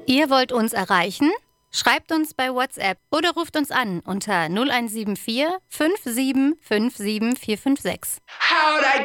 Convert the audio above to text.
Ihr wollt uns erreichen? Schreibt uns bei WhatsApp oder ruft uns an unter 0174 5757 456. How'd I